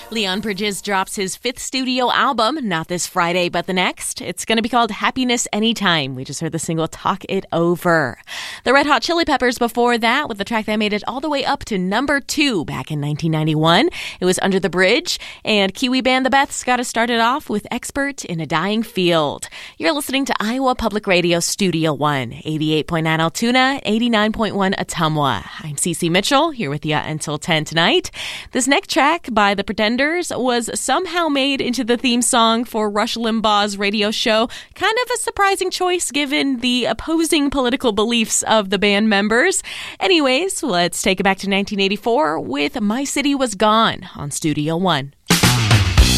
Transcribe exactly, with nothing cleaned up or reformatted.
Leon Bridges drops his fifth studio album, not this Friday, but the next. It's going to be called Happiness Anytime. We just heard the single Talk It Over. The Red Hot Chili Peppers before that with the track that made it all the way up to number two back in nineteen ninety-one. It was Under the Bridge, and Kiwi band The Beths got us started off with Expert in a Dying Field. You're listening to Iowa Public Radio Studio One, eighty-eight point nine Altoona, eighty-nine point one Ottumwa. I'm Cece Mitchell, here with you until ten tonight. This next track by The Pretenders was somehow made into the theme song for Rush Limbaugh's radio show. Kind of a surprising choice given the opposing political beliefs of the band members. Anyways, let's take it back to nineteen eighty-four with My City Was Gone on Studio One.